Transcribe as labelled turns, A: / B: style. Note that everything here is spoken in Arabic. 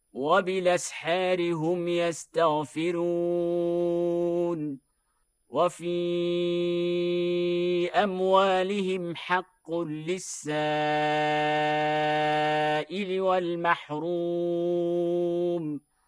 A: وبالأسحار هم يستغفرون وفي أموالهم حق للسائل والمحروم